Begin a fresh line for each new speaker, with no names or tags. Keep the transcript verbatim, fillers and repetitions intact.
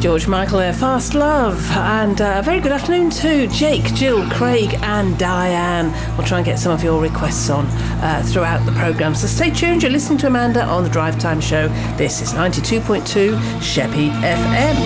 George Michael there, Fast Love. And uh, a very good afternoon to Jake, Jill, Craig and Diane. We'll try and get some of your requests on uh, throughout the programme. So stay tuned. You're listening to Amanda on the Drive Time Show. This is ninety-two point two Sheppey F M.